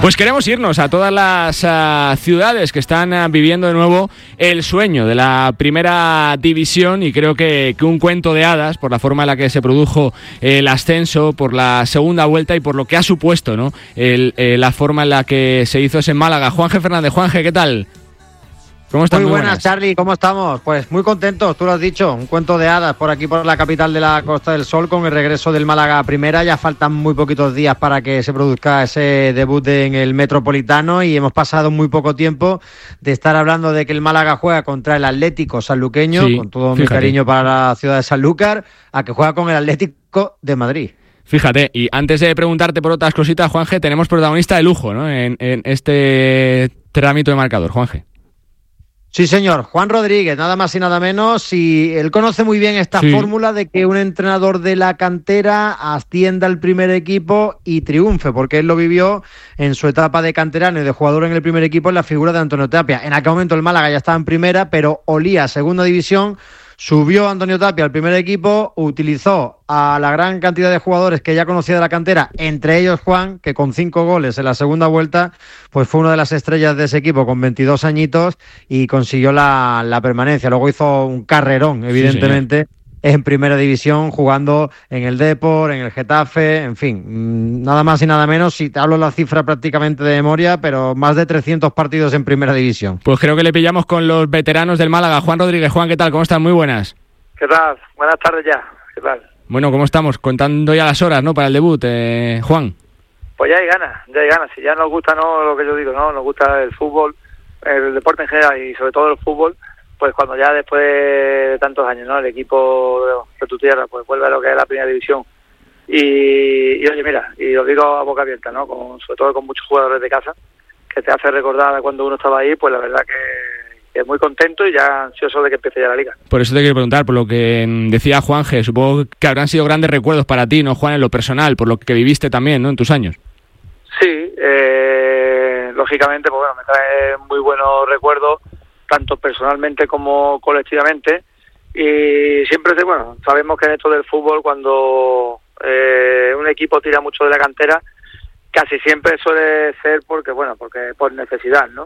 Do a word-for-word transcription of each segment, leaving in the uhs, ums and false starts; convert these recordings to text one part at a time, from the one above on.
Pues queremos irnos a todas las uh, ciudades que están uh, viviendo de nuevo el sueño de la primera división, y creo que, que un cuento de hadas por la forma en la que se produjo el ascenso, por la segunda vuelta y por lo que ha supuesto, ¿no? el, eh, la forma en la que se hizo ese Málaga. Juanje Fernández. Juanje, ¿qué tal? ¿Cómo estás? Muy, muy buenas, buenas, Charlie, ¿cómo estamos? Pues muy contentos, tú lo has dicho, un cuento de hadas por aquí, por la capital de la Costa del Sol, con el regreso del Málaga a primera. Ya faltan muy poquitos días para que se produzca ese debut en el Metropolitano, y hemos pasado muy poco tiempo de estar hablando de que el Málaga juega contra el Atlético sanluqueño, sí, con todo fíjate. mi cariño para la ciudad de Sanlúcar, a que juega con el Atlético de Madrid. Fíjate, y antes de preguntarte por otras cositas, Juanje, tenemos protagonista de lujo, ¿no? En, en este trámite de marcador, Juanje. Sí, señor, Juan Rodríguez, nada más y nada menos, y él conoce muy bien esta sí. fórmula de que un entrenador de la cantera ascienda al primer equipo y triunfe, porque él lo vivió en su etapa de canterano y de jugador en el primer equipo en la figura de Antonio Tapia. En aquel momento el Málaga ya estaba en primera, pero olía a segunda división. Subió Antonio Tapia al primer equipo, utilizó a la gran cantidad de jugadores que ya conocía de la cantera, entre ellos Juan, que con cinco goles en la segunda vuelta, pues fue una de las estrellas de ese equipo con veintidós añitos y consiguió la, la permanencia. Luego hizo un carrerón, evidentemente, sí, en primera división, jugando en el Depor, en el Getafe, en fin, nada más y nada menos, si te hablo la cifra prácticamente de memoria, pero más de trescientos partidos en primera división. Pues creo que le pillamos con los veteranos del Málaga. Juan Rodríguez. Juan, ¿qué tal? ¿Cómo están? Muy buenas. ¿Qué tal? Buenas tardes ya. ¿Qué tal? Bueno, ¿cómo estamos? Contando ya las horas, ¿no? Para el debut, eh, Juan. Pues ya hay ganas, ya hay ganas. Si ya nos gusta, no lo que yo digo, ¿no? Nos gusta el fútbol, el deporte en general y sobre todo el fútbol. Pues cuando ya después de tantos años, ¿no? El equipo de tu tierra pues vuelve a lo que es la primera división. Y, y oye, mira, y lo digo a boca abierta, ¿no? Con, sobre todo con muchos jugadores de casa, que te hace recordar a cuando uno estaba ahí, pues la verdad que, que muy contento y ya ansioso de que empiece ya la liga. Por eso te quiero preguntar, por lo que decía Juanje, supongo que habrán sido grandes recuerdos para ti, ¿no, Juan, en lo personal, por lo que viviste también, ¿no? En tus años. Sí, eh, lógicamente, pues bueno, me trae muy buenos recuerdos, tanto personalmente como colectivamente, y siempre, bueno, sabemos que en esto del fútbol, cuando eh, un equipo tira mucho de la cantera, casi siempre suele ser porque, bueno, porque por necesidad, ¿no?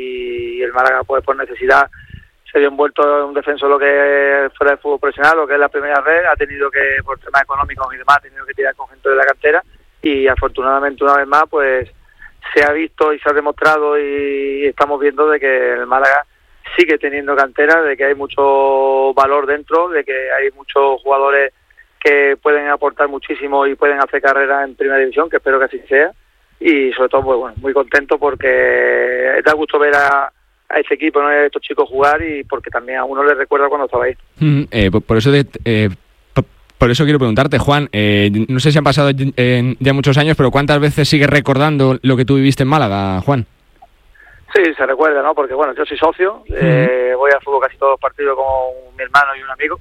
Y el Málaga, pues por necesidad, se vio envuelto en un descenso lo que es fuera del fútbol profesional, lo que es la primera red, ha tenido que, por temas económicos y demás, ha tenido que tirar con gente de la cantera, y afortunadamente una vez más, pues se ha visto y se ha demostrado y estamos viendo de que el Málaga sigue teniendo cantera, de que hay mucho valor dentro, de que hay muchos jugadores que pueden aportar muchísimo y pueden hacer carrera en primera división, que espero que así sea, y sobre todo, pues bueno, muy contento porque da gusto ver a, a este equipo, ¿no? A estos chicos jugar, y porque también a uno le recuerda cuando estaba ahí. Mm, eh, por, por eso de, eh, por, por eso quiero preguntarte, Juan, eh, no sé si han pasado eh, ya muchos años, pero ¿cuántas veces sigues recordando lo que tú viviste en Málaga, Juan? Sí, se recuerda, ¿no? Porque, bueno, yo soy socio, uh-huh. eh, voy al fútbol casi todos los partidos con mi hermano y un amigo.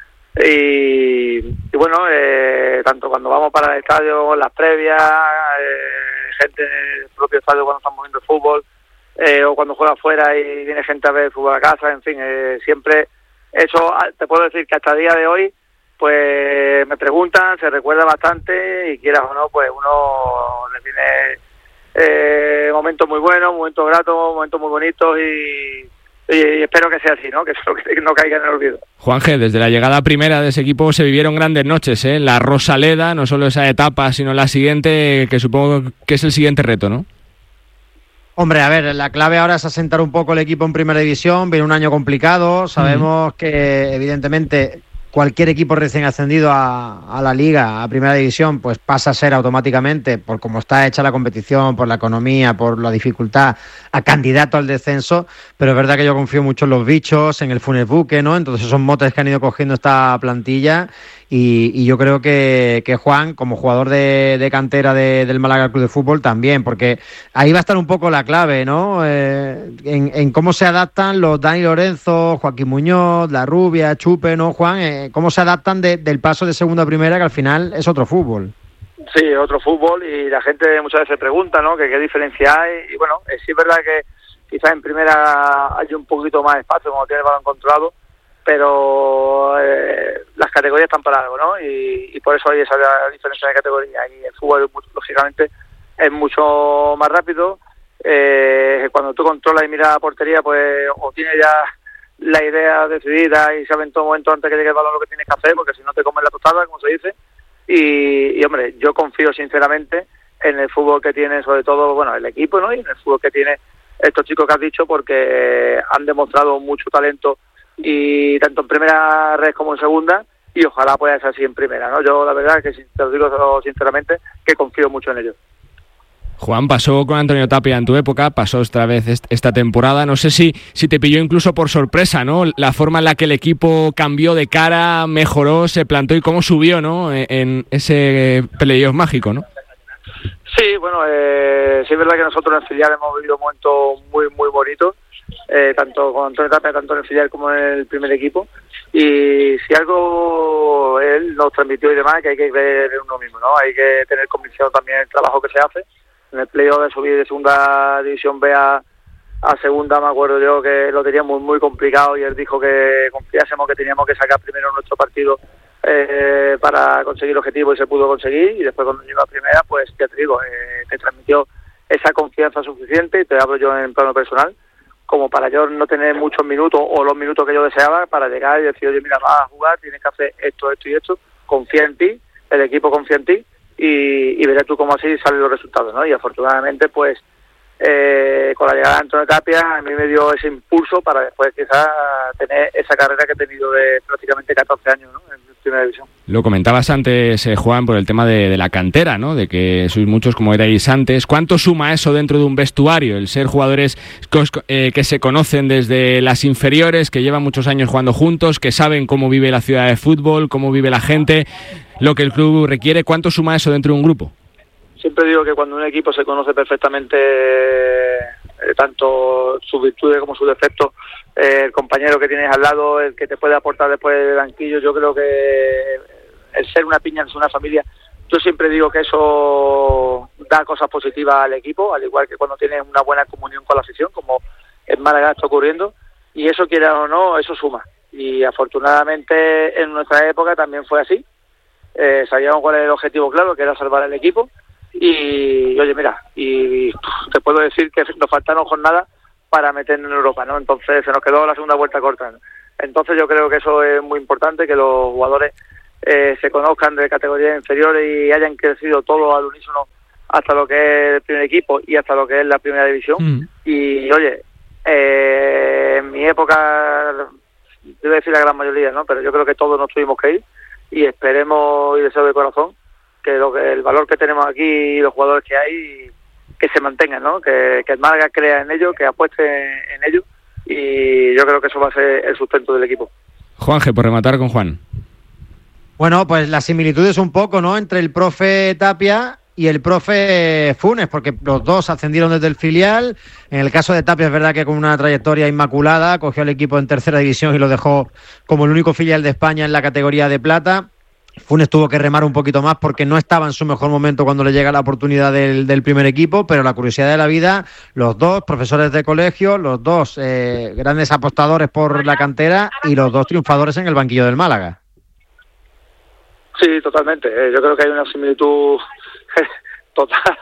Y, y bueno, eh, tanto cuando vamos para el estadio, las previas, eh, gente en el propio estadio cuando estamos viendo el fútbol, eh, o cuando juega afuera y viene gente a ver el fútbol a casa, en fin, eh, siempre eso, te puedo decir que hasta el día de hoy, pues me preguntan, se recuerda bastante, y quieras o no, pues uno le tiene eh, momentos muy buenos, momentos gratos, momentos muy bonitos, y, y espero que sea así, ¿no? Que eso que no caiga en el olvido. Juanje, desde la llegada primera de ese equipo se vivieron grandes noches, ¿eh? La Rosaleda, no solo esa etapa, sino la siguiente, que supongo que es el siguiente reto, ¿no? Hombre, a ver, la clave ahora es asentar un poco el equipo en primera división. Viene un año complicado, sabemos mm. que evidentemente cualquier equipo recién ascendido a, a la Liga, a Primera División, pues pasa a ser automáticamente, por cómo está hecha la competición, por la economía, por la dificultad, a candidato al descenso. Pero es verdad que yo confío mucho en los bichos, en el Funes Buque, ¿no? Entonces son motes que han ido cogiendo esta plantilla, y, y yo creo que, que Juan, como jugador de, de cantera de, del Málaga Club de Fútbol, también, porque ahí va a estar un poco la clave, ¿no? Eh, en, en cómo se adaptan los Dani Lorenzo, Joaquín Muñoz, La Rubia, Chupe, ¿no, Juan? Eh, cómo se adaptan de, del paso de segunda a primera, que al final es otro fútbol. Sí, otro fútbol, y la gente muchas veces pregunta, ¿no? Que qué diferencia hay, y bueno, eh, sí es verdad que quizás en primera hay un poquito más espacio cuando tiene el balón controlado, pero eh, las categorías están para algo, ¿no? Y, y por eso hay esa diferencia de categoría, y el fútbol, lógicamente, es mucho más rápido. Eh, cuando tú controlas y miras la portería, pues o tienes ya la idea decidida y sabes en todo momento antes que llegue el balón lo que tienes que hacer, porque si no te comes la tostada, como se dice. Y, y hombre, yo confío sinceramente en el fútbol que tiene, sobre todo, bueno, el equipo, ¿no? Y en el fútbol que tiene estos chicos que has dicho, porque han demostrado mucho talento, y tanto en primera red como en segunda, y ojalá pueda ser así en primera, ¿no? Yo la verdad que, te lo digo sinceramente, que confío mucho en ellos. Juan, pasó con Antonio Tapia en tu época, pasó otra vez esta temporada. No sé si, si te pilló incluso por sorpresa, ¿no? La forma en la que el equipo cambió de cara, mejoró, se plantó y cómo subió, ¿no? En ese playoff mágico, ¿no? Sí, bueno, eh, sí es verdad que nosotros en el filial hemos vivido momentos muy, muy bonitos, eh, tanto con Antonio Tapia, tanto en el filial como en el primer equipo. Y si algo él nos transmitió y demás, que hay que ver en uno mismo, ¿no? Hay que tener convicción también en el trabajo que se hace. En el playoff de subir de segunda división B a, a segunda, me acuerdo yo que lo teníamos muy complicado y él dijo que confiásemos que teníamos que sacar primero nuestro partido eh, para conseguir el objetivo, y se pudo conseguir. Y después cuando llegó a primera, pues ya te digo, eh, te transmitió esa confianza suficiente, y te hablo yo en plano personal, como para yo no tener muchos minutos o los minutos que yo deseaba para llegar y decir, oye, mira, vas a jugar, tienes que hacer esto, esto y esto, confía en ti, el equipo confía en ti, y, y verás tú cómo así salen los resultados, ¿no? Y afortunadamente, pues, eh, con la llegada de Antonio Tapia, a mí me dio ese impulso para después quizás tener esa carrera que he tenido de prácticamente catorce años, ¿no? En primera división. Lo comentabas antes, eh, Juan, por el tema de, de la cantera, ¿no? De que sois muchos como erais antes. ¿Cuánto suma eso dentro de un vestuario? El ser jugadores eh, que se conocen desde las inferiores, que llevan muchos años jugando juntos, que saben cómo vive la ciudad de fútbol, cómo vive la gente, lo que el club requiere. ¿Cuánto suma eso dentro de un grupo? Siempre digo que cuando un equipo se conoce perfectamente, eh, tanto sus virtudes como sus defectos, eh, el compañero que tienes al lado, el que te puede aportar después del banquillo, yo creo que el ser una piña, es una familia, yo siempre digo que eso da cosas positivas al equipo, al igual que cuando tienes una buena comunión con la afición, como en Málaga está ocurriendo, y eso, quiera o no, eso suma. Y afortunadamente en nuestra época también fue así. Eh, sabíamos cuál era el objetivo claro, que era salvar al equipo. Y oye, mira, y te puedo decir que nos faltaron jornadas para meternos en Europa, ¿no? Entonces se nos quedó la segunda vuelta corta, ¿no? Entonces yo creo que eso es muy importante, que los jugadores eh, se conozcan de categorías inferiores y hayan crecido todos al unísono hasta lo que es el primer equipo y hasta lo que es la primera división. Mm. Y oye, eh, en mi época, debo decir la gran mayoría, ¿no? Pero yo creo que todos nos tuvimos que ir, y esperemos y deseo de corazón que lo que el valor que tenemos aquí y los jugadores que hay, que se mantengan, ¿no? Que, que el Málaga crea en ello, que apueste en ello, y yo creo que eso va a ser el sustento del equipo. Juanje, por rematar con Juan. Bueno, pues las similitudes un poco, ¿no? Entre el profe Tapia y el profe Funes, porque los dos ascendieron desde el filial. En el caso de Tapia es verdad que con una trayectoria inmaculada, cogió al equipo en tercera división y lo dejó como el único filial de España en la categoría de plata. Funes tuvo que remar un poquito más porque no estaba en su mejor momento cuando le llega la oportunidad del, del primer equipo, pero la curiosidad de la vida, los dos profesores de colegio, los dos eh, grandes apostadores por la cantera y los dos triunfadores en el banquillo del Málaga. Sí, totalmente. Eh, yo creo que hay una similitud total,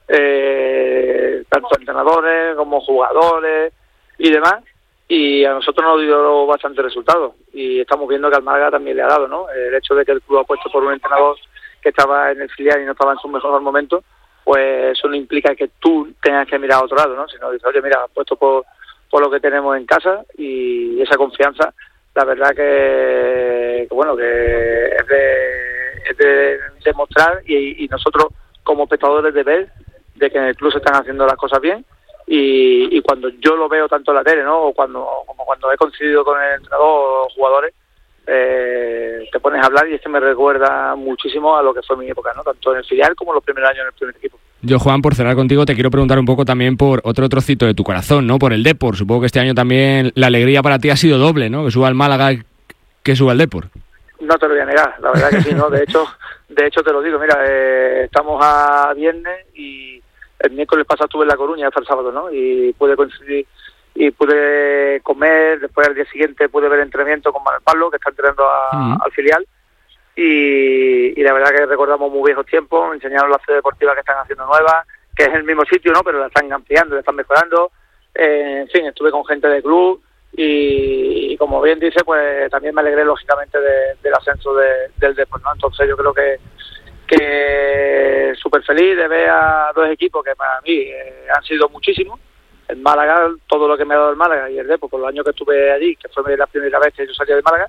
eh, tanto entrenadores como jugadores y demás. Y a nosotros nos dio bastante resultados, y estamos viendo que al Málaga también le ha dado, ¿no? El hecho de que el club ha puesto por un entrenador que estaba en el filial y no estaba en su mejor momento, pues eso no implica que tú tengas que mirar a otro lado, ¿no? Sino dices, oye, mira, puesto por, por lo que tenemos en casa, y esa confianza, la verdad que, que bueno, que es de, es de demostrar, y, y nosotros como espectadores de ver de que en el club se están haciendo las cosas bien. Y, y cuando yo lo veo tanto en la tele, ¿no? O cuando, como cuando he coincidido con el entrenador o jugadores, eh, te pones a hablar, y es que me recuerda muchísimo a lo que fue mi época, ¿no? Tanto en el filial como los primeros años en el primer equipo. Yo, Juan, por cerrar contigo, te quiero preguntar un poco también por otro trocito de tu corazón, ¿no? Por el Depor. Supongo que este año también la alegría para ti ha sido doble, ¿no? Que suba al Málaga, que suba al Depor. No te lo voy a negar, la verdad que sí, ¿no? De hecho, de hecho te lo digo, mira, eh, estamos a viernes y el miércoles pasado estuve en La Coruña hasta el sábado, ¿no? Y pude coincidir y pude comer, después al día siguiente pude ver entrenamiento con Manuel Pablo, que está entrenando a, uh-huh. al filial, y, y la verdad que recordamos muy viejos tiempos, enseñaron la sede deportiva que están haciendo nuevas, que es el mismo sitio, ¿no? Pero la están ampliando, la están mejorando. Eh, en fin, estuve con gente del club y, y como bien dice, pues también me alegré lógicamente de, del ascenso de, del deporte, ¿no? Entonces yo creo que que súper feliz de ver a dos equipos que para mí eh, han sido muchísimos. El Málaga, todo lo que me ha dado el Málaga, y el Depor, por los años que estuve allí, que fue la primera vez que yo salí de Málaga,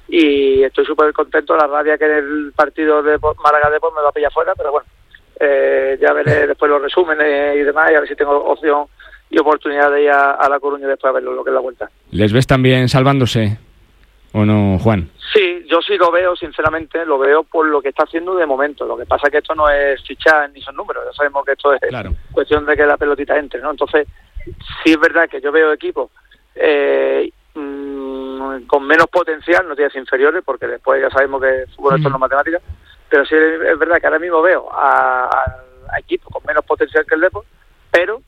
y estoy súper contento. La rabia que en el partido de Málaga-Depor me va a pillar fuera, pero bueno, eh, ya veré después los resúmenes y demás, y a ver si tengo opción y oportunidad de ir a, a La Coruña después a verlo, lo que es la vuelta. ¿Les ves también salvándose o no, Juan? Sí, yo sí lo veo, sinceramente, lo veo por lo que está haciendo de momento. Lo que pasa es que esto no es fichar ni son números, ya sabemos que esto es claro. cuestión de que la pelotita entre, ¿no? Entonces, sí es verdad que yo veo equipos eh, mmm, con menos potencial, no tienes inferiores, porque después ya sabemos que el fútbol mm. esto no es matemática, pero sí es verdad que ahora mismo veo a, a equipos con menos potencial que el Depor, pero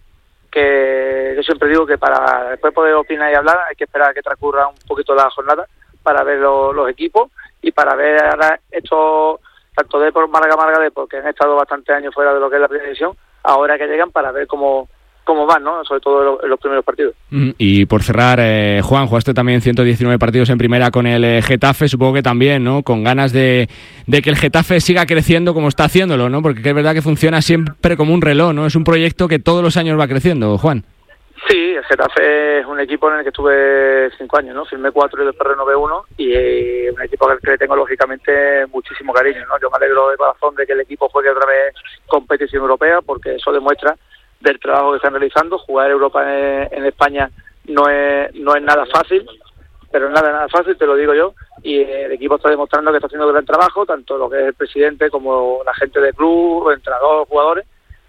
que yo siempre digo que para después poder opinar y hablar hay que esperar a que transcurra un poquito la jornada para ver lo, los equipos y para ver ahora estos, tanto Depor, Málaga, Málaga, Depor, que han estado bastantes años fuera de lo que es la primera división, ahora que llegan para ver cómo cómo van, ¿no? Sobre todo en los primeros partidos. Y por cerrar, eh, Juan, jugaste también ciento diecinueve partidos en primera con el eh, Getafe, supongo que también, ¿no? Con ganas de, de que el Getafe siga creciendo como está haciéndolo, ¿no? Porque es verdad que funciona siempre como un reloj, ¿no? Es un proyecto que todos los años va creciendo, Juan. Sí, el Getafe es un equipo en el que estuve cinco años, ¿no? Firmé cuatro y después renové uno, y es eh, un equipo al que le tengo lógicamente muchísimo cariño, ¿no? Yo me alegro de corazón de que el equipo juegue otra vez competición europea, porque eso demuestra del trabajo que están realizando. Jugar Europa en, en España no es no es nada fácil, pero nada, nada fácil, te lo digo yo, y el equipo está demostrando que está haciendo gran trabajo, tanto lo que es el presidente como la gente del club, entrenadores, jugadores,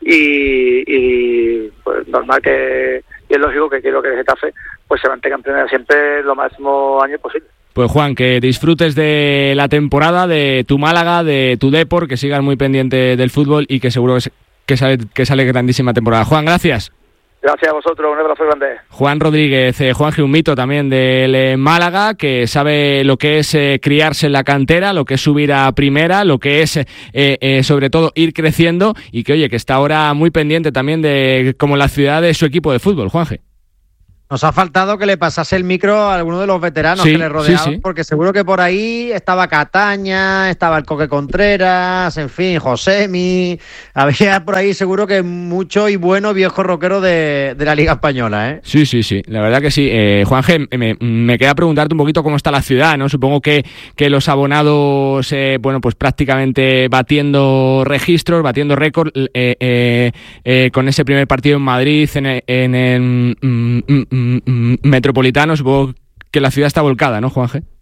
y, y pues normal que, y es lógico que quiero que el Getafe pues se mantenga en primera siempre lo máximo años posible. Pues Juan, que disfrutes de la temporada, de tu Málaga, de tu Depor, que sigas muy pendiente del fútbol y que seguro que se Que sale, que sale grandísima temporada. Juan, gracias. Gracias a vosotros, un abrazo grande. Juan Rodríguez, eh, Juan G, un mito también del eh, Málaga, que sabe lo que es eh, criarse en la cantera, lo que es subir a primera, lo que es eh, eh, sobre todo ir creciendo, y que oye, que está ahora muy pendiente también de como la ciudad de su equipo de fútbol. Juan G. Nos ha faltado que le pasase el micro a alguno de los veteranos sí, que le rodeaban, sí, sí. porque seguro que por ahí estaba Cataña, estaba el Coque Contreras, en fin, Josemi, había por ahí seguro que mucho y bueno viejo rockero de, de la Liga Española, ¿eh? Sí, sí, sí, la verdad que sí. Eh, Juan G, me, me queda preguntarte un poquito cómo está la ciudad, ¿no? Supongo que, que los abonados, eh, bueno, pues prácticamente batiendo registros, batiendo récords, eh, eh, eh, con ese primer partido en Madrid, en, en, en mm, mm, Metropolitano, supongo que la ciudad está volcada, ¿no, Juan G?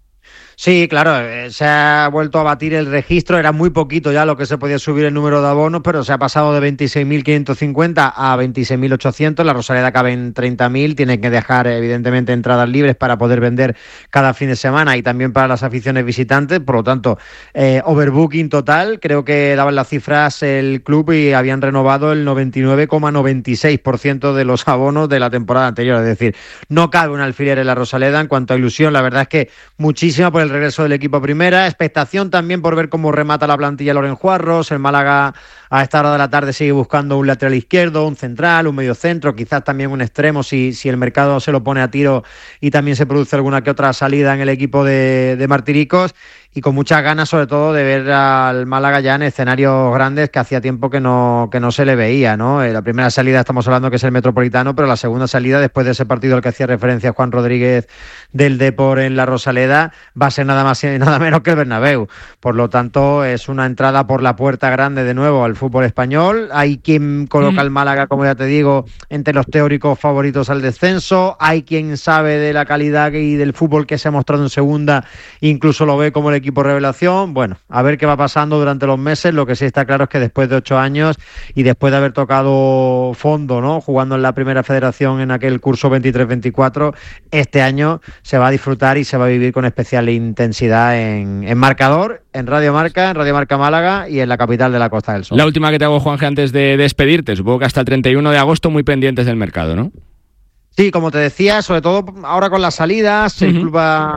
Sí, claro, eh, se ha vuelto a batir el registro, era muy poquito ya lo que se podía subir el número de abonos, pero se ha pasado de veintiséis mil quinientos cincuenta a veintiséis mil ochocientos, la Rosaleda cabe en treinta mil, tienen que dejar evidentemente entradas libres para poder vender cada fin de semana y también para las aficiones visitantes, por lo tanto, eh, overbooking total, creo que daban las cifras el club y habían renovado el noventa y nueve coma noventa y seis por ciento de los abonos de la temporada anterior, es decir, no cabe un alfiler en la Rosaleda. En cuanto a ilusión, la verdad es que muchísima por el regreso del equipo a primera, expectación también por ver cómo remata la plantilla Loren Juarros. El Málaga a esta hora de la tarde sigue buscando un lateral izquierdo, un central, un medio centro, quizás también un extremo si, si el mercado se lo pone a tiro y también se produce alguna que otra salida en el equipo de, de Martiricos, y con muchas ganas sobre todo de ver al Málaga ya en escenarios grandes que hacía tiempo que no, que no se le veía, ¿no? La primera salida estamos hablando que es el Metropolitano, pero la segunda salida después de ese partido al que hacía referencia Juan Rodríguez del Depor en la Rosaleda va a ser nada más y nada menos que el Bernabéu. Por lo tanto, es una entrada por la puerta grande de nuevo al fútbol español. Hay quien coloca al Málaga, como ya te digo, entre los teóricos favoritos al descenso. Hay quien sabe de la calidad y del fútbol que se ha mostrado en segunda, incluso lo ve como el equipo revelación. Bueno, a ver qué va pasando durante los meses. Lo que sí está claro es que después de ocho años y después de haber tocado fondo, ¿no?, jugando en la primera federación en aquel curso veintitrés veinticuatro, este año se va a disfrutar y se va a vivir con especial intensidad en, en marcador, en Radio Marca, en Radio Marca Málaga y en la capital de la Costa del Sol. La última que te hago, Juanje, antes de despedirte, supongo que hasta el treinta y uno de agosto muy pendientes del mercado, ¿no? Sí, como te decía, sobre todo ahora con las salidas, uh-huh. el club ha,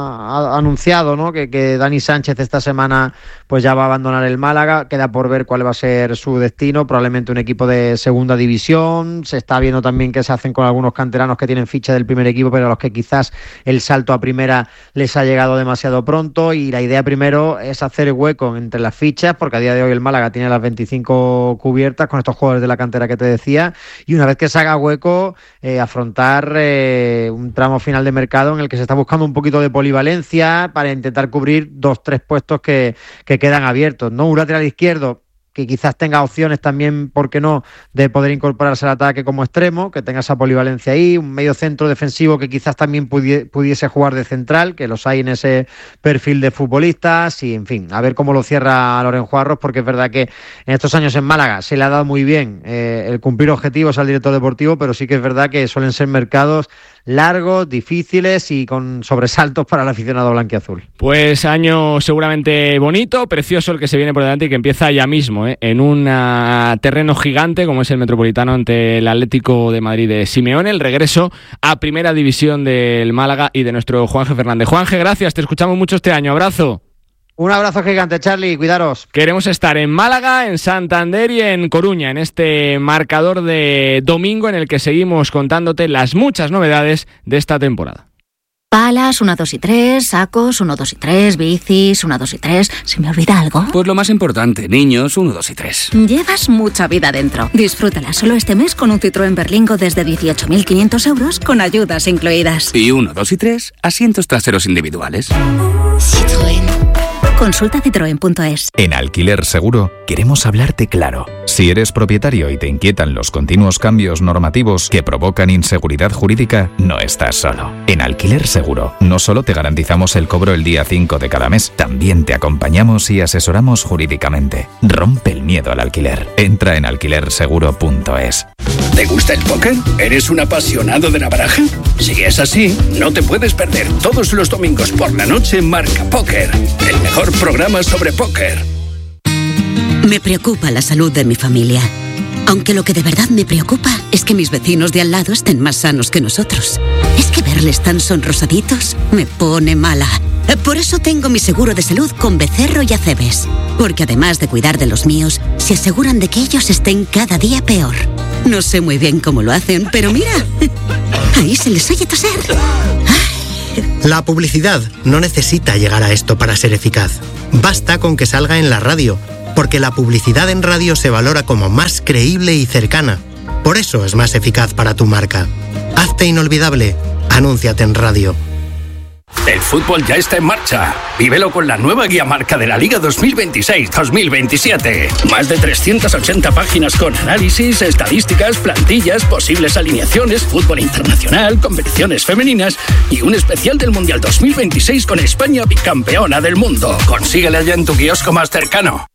ha anunciado, ¿no?, que, que Dani Sánchez esta semana pues ya va a abandonar el Málaga. Queda por ver cuál va a ser su destino, probablemente un equipo de segunda división. Se está viendo también qué se hacen con algunos canteranos que tienen ficha del primer equipo, pero a los que quizás el salto a primera les ha llegado demasiado pronto, y la idea primero es hacer hueco entre las fichas, porque a día de hoy el Málaga tiene las veinticinco cubiertas con estos jugadores de la cantera que te decía, y una vez que se haga hueco, eh, afrontar Eh, un tramo final de mercado en el que se está buscando un poquito de polivalencia para intentar cubrir dos, tres puestos que, que quedan abiertos, ¿no? Un lateral izquierdo que quizás tenga opciones también, ¿por qué no?, de poder incorporarse al ataque como extremo, que tenga esa polivalencia ahí, un medio centro defensivo que quizás también pudie, pudiese jugar de central, que los hay en ese perfil de futbolistas, y en fin, a ver cómo lo cierra Loren Juarros, porque es verdad que en estos años en Málaga se le ha dado muy bien eh, el cumplir objetivos al director deportivo, pero sí que es verdad que suelen ser mercados largos, difíciles y con sobresaltos para el aficionado blanquiazul. Pues año seguramente bonito, precioso el que se viene por delante y que empieza ya mismo, ¿eh? en un uh, terreno gigante como es el Metropolitano ante el Atlético de Madrid de Simeone, el regreso a Primera División del Málaga y de nuestro Juanje Fernández. Juanje, gracias, te escuchamos mucho este año, abrazo. Un abrazo gigante, Charlie, cuidaros. Queremos estar en Málaga, en Santander y en Coruña, en este marcador de domingo en el que seguimos contándote las muchas novedades de esta temporada. Palas, uno, dos y tres, sacos, uno, dos y tres, bicis, uno, dos y tres. ¿Se me olvida algo? Pues lo más importante, niños, uno, dos y tres. Llevas mucha vida dentro. Disfrútala solo este mes con un Citroën Berlingo desde dieciocho mil quinientos euros con ayudas incluidas. Y uno, dos y tres, asientos traseros individuales. Citroën. Consulta citroen punto es. En Alquiler Seguro queremos hablarte claro. Si eres propietario y te inquietan los continuos cambios normativos que provocan inseguridad jurídica, no estás solo. En Alquiler Seguro no solo te garantizamos el cobro el día cinco de cada mes, también te acompañamos y asesoramos jurídicamente. Rompe el miedo al alquiler. Entra en alquiler seguro punto es. ¿Te gusta el póker? ¿Eres un apasionado de la baraja? Si es así, no te puedes perder todos los domingos por la noche Marca Póker, el mejor programa sobre póker. Me preocupa la salud de mi familia. Aunque lo que de verdad me preocupa es que mis vecinos de al lado estén más sanos que nosotros. Es que verles tan sonrosaditos me pone mala. Por eso tengo mi seguro de salud con Becerro y Acebes. Porque además de cuidar de los míos, se aseguran de que ellos estén cada día peor. No sé muy bien cómo lo hacen, pero mira, ahí se les oye toser. La publicidad no necesita llegar a esto para ser eficaz. Basta con que salga en la radio, porque la publicidad en radio se valora como más creíble y cercana. Por eso es más eficaz para tu marca. Hazte inolvidable. Anúnciate en radio. El fútbol ya está en marcha. Vívelo con la nueva guía marca de la Liga dos mil veintiséis dos mil veintisiete. Más de trescientas ochenta páginas con análisis, estadísticas, plantillas, posibles alineaciones, fútbol internacional, competiciones femeninas y un especial del Mundial dos mil veintiséis con España bicampeona del mundo. Consíguela ya en tu kiosco más cercano.